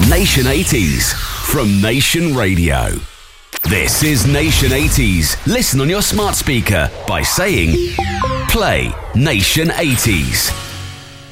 Nation 80s from Nation Radio. This is Nation 80s. Listen on your smart speaker by saying, play Nation 80s.